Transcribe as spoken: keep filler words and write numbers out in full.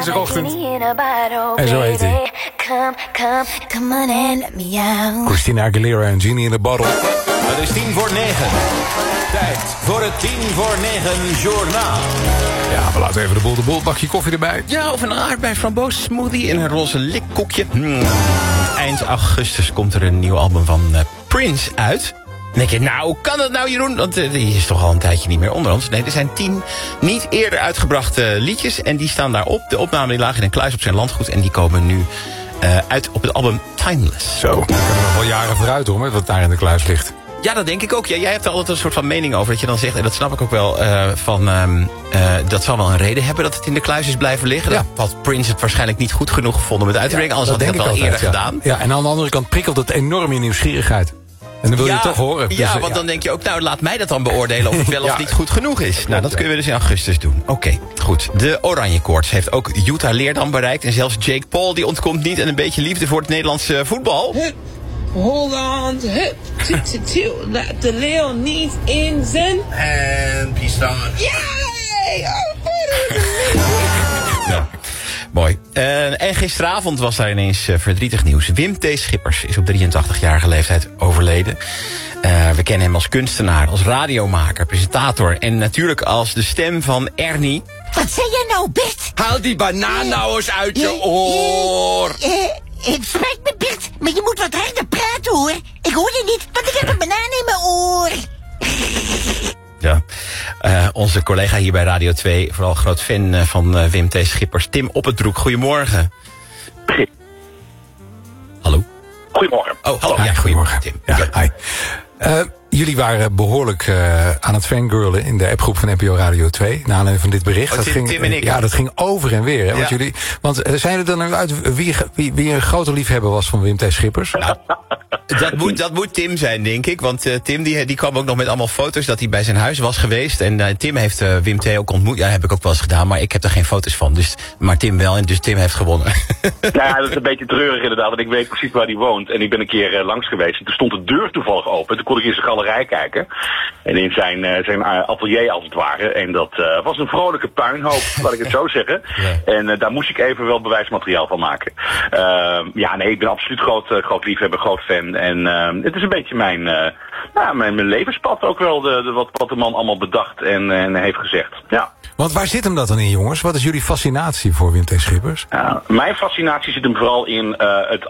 dinsdagochtend. En zo heet hij. Christina Aguilera en Genie in a Bottle. Het is tien voor negen. Tijd voor het tien voor negen journaal. Ja, we laten even de boel de boel. Bakje koffie erbij. Ja, of een aardbei framboos smoothie en een roze likkoekje. Hmm. Eind augustus komt er een nieuw album van uh, Prince uit. Dan denk je, nou, hoe kan dat nou, Jeroen? Want uh, die is toch al een tijdje niet meer onder ons. Nee, er zijn tien niet eerder uitgebrachte liedjes. En die staan daarop. De opnamen die lagen in een kluis op zijn landgoed. En die komen nu uh, uit op het album Timeless. Zo, daar kunnen we nog wel jaren vooruit hoor, met wat daar in de kluis ligt. Ja, dat denk ik ook. Ja, jij hebt er altijd een soort van mening over. Dat je dan zegt, en dat snap ik ook wel, uh, van um, uh, dat zal wel een reden hebben dat het in de kluis is blijven liggen. Ja. Dat had Prince het waarschijnlijk niet goed genoeg gevonden om het uit te brengen. Ja, anders had hij dat wel altijd, eerder ja. gedaan. Ja, en aan de andere kant prikkelt het enorm je nieuwsgierigheid. En dan wil je ja, het toch horen. Dus, ja, uh, want ja. dan denk je ook, nou, laat mij dat dan beoordelen of het wel Ja. of niet goed genoeg is. Nou, dat ja. kunnen we dus in augustus doen. Oké, okay, goed. De Oranje Koorts heeft ook Jutta Leerdam bereikt. En zelfs Jake Paul, die ontkomt niet aan een beetje liefde voor het Nederlandse voetbal. Hold on to hip, to, to, to, let the Leo needs in zen. And peace on. Yay! Oh, Ja, mooi. Uh, en gisteravond was daar ineens uh, verdrietig nieuws. Wim T. Schippers is op drieëntachtigjarige leeftijd overleden. Uh, we kennen hem als kunstenaar, als radiomaker, presentator en natuurlijk als de stem van Ernie. Wat zei je nou, Bert? Haal die banaan nou eens uit je oor. Eh, eh, het spijt me, Bert, maar je moet wat harder praten, hoor. Ik hoor je niet, want ik heb een banaan in mijn oor. Ja, uh, onze collega hier bij Radio twee, vooral groot fan uh, van uh, Wim T. Schippers, Tim Oppetroek. Goedemorgen. Hallo? Goedemorgen. Oh, hallo. Hi, Ja, goedemorgen, Tim. Ja, Ja. hi. Uh, jullie waren behoorlijk uh, aan het fangirlen in de appgroep van N P O Radio twee. Na aanleiding van dit bericht. Oh, dat Tim, ging, Tim en ik. Ja, dat ging over en weer. Hè, Ja. want jullie, want uh, zijn er dan nou uit wie, wie, wie een grote liefhebber was van Wim T. Schippers? Nou, dat, moet, dat moet Tim zijn, denk ik. Want uh, Tim die, die kwam ook nog met allemaal foto's dat hij bij zijn huis was geweest. En uh, Tim heeft uh, Wim T. ook ontmoet. Ja, heb ik ook wel eens gedaan, maar ik heb er geen foto's van. Dus, maar Tim wel, en dus Tim heeft gewonnen. Ja, dat is een beetje treurig inderdaad, want ik weet precies waar hij woont. En ik ben een keer uh, langs geweest en toen stond de deur toevallig open. Toen kon ik in zijn galerij kijken. En in zijn, uh, zijn uh, atelier als het ware. En dat uh, was een vrolijke puinhoop, laat ik het zo zeggen. Ja. En uh, daar moest ik even wel bewijsmateriaal van maken. Uh, ja, nee, ik ben absoluut groot, uh, groot liefhebber, groot fan. En uh, het is een beetje mijn, uh, nou, mijn, mijn levenspad ook wel, de, de, wat, wat de man allemaal bedacht en, en heeft gezegd. Ja. Want waar zit hem dat dan in, jongens? Wat is jullie fascinatie voor Wim T. Schippers? Uh, mijn fascinatie zit hem vooral in uh, het